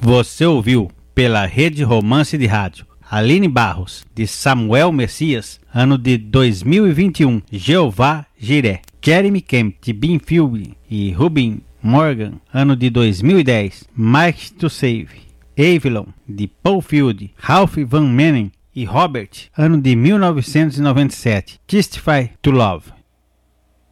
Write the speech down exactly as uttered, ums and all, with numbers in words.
Você ouviu pela Rede Romance de Rádio Aline Barros, de Samuel Messias, ano de dois mil e vinte e um, Jeová Jiré. Jeremy Camp, de Binfield e Ruben Morgan, ano de dois mil e dez, Mike to Save. Avalon, de Paul Field, Ralph Van Manen e Robert, ano de mil novecentos e noventa e sete, Testify to Love.